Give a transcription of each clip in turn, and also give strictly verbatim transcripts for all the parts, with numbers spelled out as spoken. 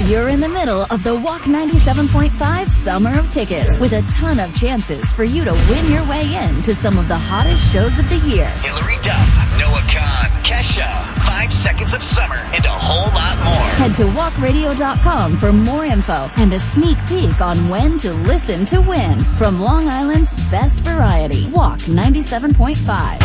You're in the middle of the Walk ninety-seven point five Summer of Tickets with a ton of chances for you to win your way in to some of the hottest shows of the year. Hillary Duff, Noah Khan, Kesha, Five Seconds of Summer, and a whole lot more. Head to walk radio dot com for more info and a sneak peek on when to listen to win from Long Island's best variety. Walk ninety-seven point five.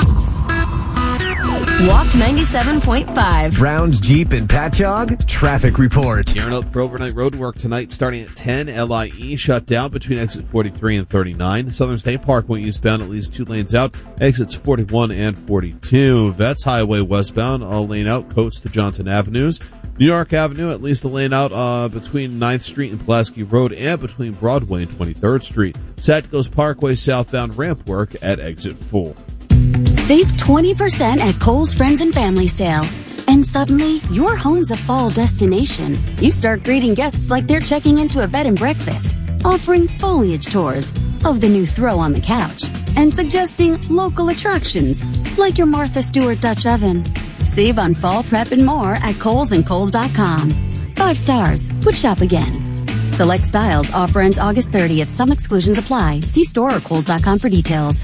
Walk ninety-seven point five. Browns, Jeep, and Patchogue traffic report. Gearing up for overnight road work tonight starting at ten. L I E shut down between exit forty-three and thirty-nine. Southern State Parkway eastbound at least two lanes out. Exits forty-one and forty-two. Vets Highway westbound, a lane out, coast to Johnson Avenues. New York Avenue, at least a lane out uh, between ninth Street and Pulaski Road and between Broadway and twenty-third Street. Satcos Parkway southbound ramp work at exit four. Save twenty percent at Kohl's Friends and Family Sale. And suddenly, your home's a fall destination. You start greeting guests like they're checking into a bed and breakfast, offering foliage tours of the new throw on the couch, and suggesting local attractions like your Martha Stewart Dutch oven. Save on fall prep and more at Kohl's and Kohl's dot com. Five stars. Would shop again. Select styles. Offer ends August thirtieth. Some exclusions apply. See store or Kohl's dot com for details.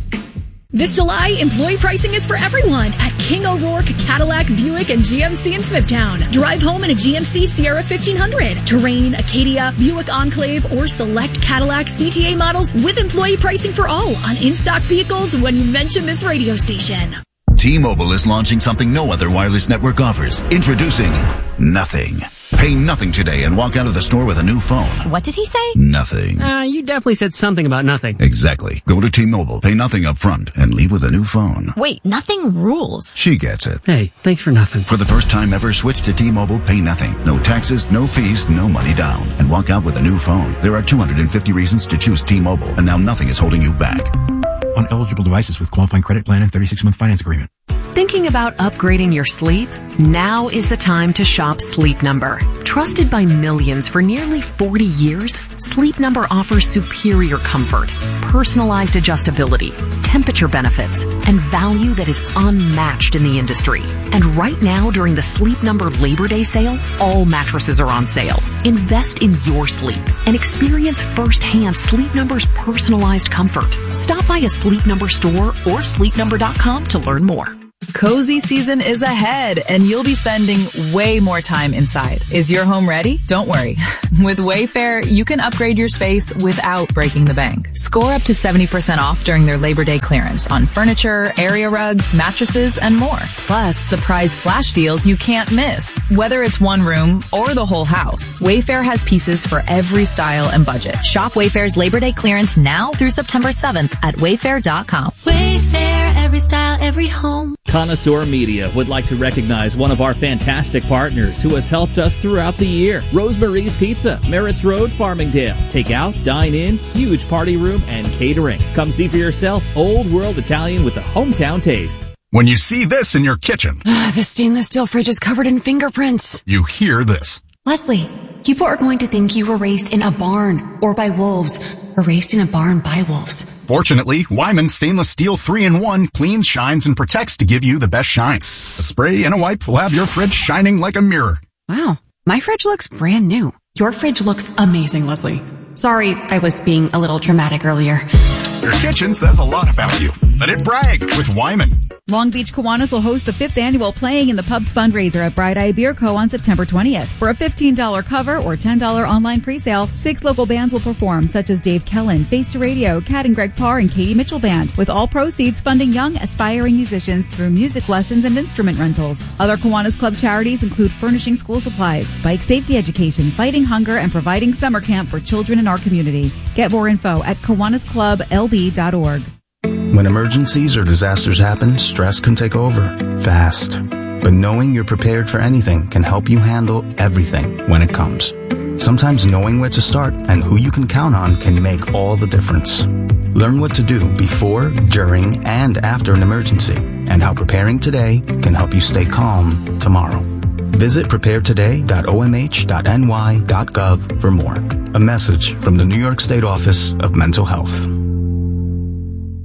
This July, employee pricing is for everyone at King O'Rourke, Cadillac, Buick, and G M C in Smithtown. Drive home in a G M C Sierra fifteen hundred, Terrain, Acadia, Buick Enclave, or select Cadillac C T A models with employee pricing for all on in-stock vehicles when you mention this radio station. T-Mobile is launching something no other wireless network offers. Introducing Nothing. Pay nothing today and walk out of the store with a new phone. What did he say? Nothing. Uh, you definitely said something about nothing. Exactly. Go to T-Mobile, pay nothing up front, and leave with a new phone. Wait, nothing rules. She gets it. Hey, thanks for nothing. For the first time ever, switch to T-Mobile, pay nothing. No taxes, no fees, no money down. And walk out with a new phone. There are two hundred fifty reasons to choose T-Mobile, and now nothing is holding you back. On eligible devices with qualifying credit plan and thirty-six month finance agreement. Thinking about upgrading your sleep? Now is the time to shop Sleep Number. Trusted by millions for nearly forty years, Sleep Number offers superior comfort, personalized adjustability, temperature benefits, and value that is unmatched in the industry. And right now, during the Sleep Number Labor Day sale, all mattresses are on sale. Invest in your sleep and experience firsthand Sleep Number's personalized comfort. Stop by a Sleep Number store or sleep number dot com to learn more. Cozy season is ahead, and you'll be spending way more time inside. Is your home ready? Don't worry. With Wayfair, you can upgrade your space without breaking the bank. Score up to seventy percent off during their Labor Day clearance on furniture, area rugs, mattresses, and more. Plus, surprise flash deals you can't miss. Whether it's one room or the whole house, Wayfair has pieces for every style and budget. Shop Wayfair's Labor Day clearance now through September seventh at wayfair dot com. Wayfair, every style, every home. Connoisseur Media would like to recognize one of our fantastic partners who has helped us throughout the year. Rosemary's Pizza, Merritt's Road, Farmingdale. Take out, dine in, huge party room, and catering. Come see for yourself Old World Italian with a hometown taste. When you see this in your kitchen, the stainless steel fridge is covered in fingerprints. You hear this. Leslie, people are going to think you were raised in a barn or by wolves, or raised in a barn by wolves. Fortunately, Wyman Stainless Steel three in one cleans, shines, and protects to give you the best shine. A spray and a wipe will have your fridge shining like a mirror. Wow, my fridge looks brand new. Your fridge looks amazing, Leslie. Sorry, I was being a little dramatic earlier. Your kitchen says a lot about you. Let it brag with Wyman. Long Beach Kiwanis will host the fifth annual Playing in the Pubs fundraiser at Bright Eye Beer Co. on September twentieth. For a fifteen dollars cover or ten dollars online presale, six local bands will perform, such as Dave Kellen, Face to Radio, Kat and Greg Parr, and Katie Mitchell Band, with all proceeds funding young, aspiring musicians through music lessons and instrument rentals. Other Kiwanis Club charities include furnishing school supplies, bike safety education, fighting hunger, and providing summer camp for children in our community. Get more info at kiwanis club l b dot org. When emergencies or disasters happen, stress can take over fast. But knowing you're prepared for anything can help you handle everything when it comes. Sometimes knowing where to start and who you can count on can make all the difference. Learn what to do before, during, and after an emergency, and how preparing today can help you stay calm tomorrow. Visit prepare today dot o m h dot n y dot gov for more. A message from the New York State Office of Mental Health. Hello,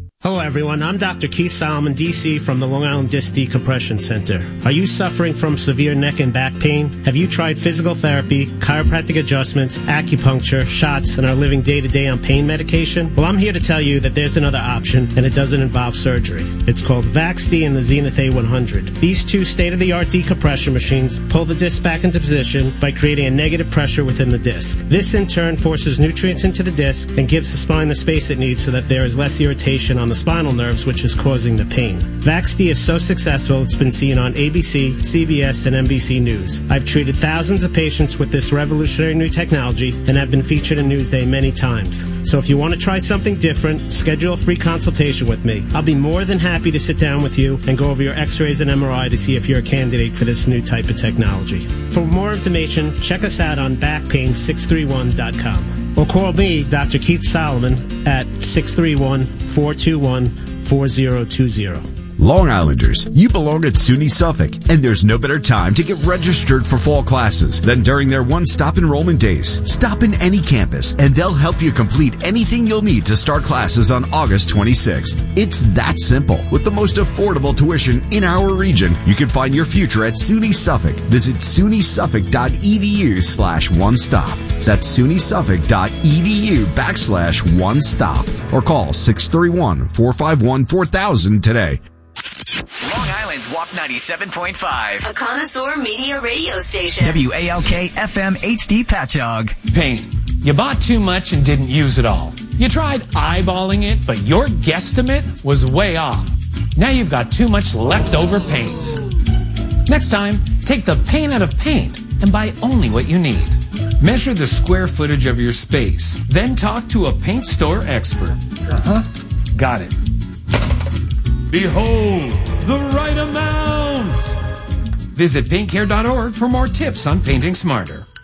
everyone. I'm Doctor Keith Solomon, D C, from the Long Island Disc Decompression Center. Are you suffering from severe neck and back pain? Have you tried physical therapy, chiropractic adjustments, acupuncture, shots, and are living day-to-day on pain medication? Well, I'm here to tell you that there's another option, and it doesn't involve surgery. It's called VaxD and the Zenith A one hundred. These two state-of-the-art decompression machines pull the disc back into position by creating a negative pressure within the disc. This, in turn, forces nutrients into the disc and gives the spine the space it needs so that there is less irritation on the spinal nerves, which is causing the pain. VaxD is so successful it's been seen on A B C, C B S, and N B C News. I've treated thousands of patients with this revolutionary new technology and have been featured in Newsday many times. So if you want to try something different, schedule a free consultation with me. I'll be more than happy to sit down with you and go over your x-rays and M R I to see if you're a candidate for this new type of technology. For more information, check us out on back pain six three one dot com or call me, Doctor Keith Solomon, at six three one, four two one, four zero two zero. Long Islanders, you belong at SUNY Suffolk, and there's no better time to get registered for fall classes than during their one-stop enrollment days. Stop in any campus, and they'll help you complete anything you'll need to start classes on August twenty-sixth. It's that simple. With the most affordable tuition in our region, you can find your future at SUNY Suffolk. Visit suny suffolk dot e d u slash one stop. That's suny suffolk dot e d u backslash one stop. Or call six three one, four five one, four thousand today. Long Island's W A P ninety-seven point five. A connoisseur media radio station. W A L K F M H D Patchogue. Paint. You bought too much and didn't use it all. You tried eyeballing it, but your guesstimate was way off. Now you've got too much leftover paint. Next time, take the paint out of paint and buy only what you need. Measure the square footage of your space. Then talk to a paint store expert. Uh-huh. Got it. Behold, the right amount! Visit paint care dot org for more tips on painting smarter.